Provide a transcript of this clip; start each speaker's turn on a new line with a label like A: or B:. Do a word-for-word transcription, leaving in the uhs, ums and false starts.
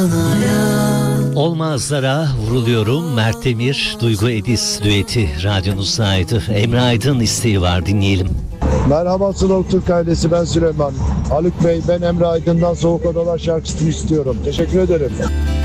A: Olmazlara vuruluyorum. Mert Demir, Duygu Edis düeti radyonuzdaydı. Emre Aydın isteği var, dinleyelim.
B: Merhaba Slow Türk ailesi, ben Süleyman. Haluk Bey, ben Emre Aydın'dan Soğuk Odalar şarkısını istiyorum. Teşekkür ederim.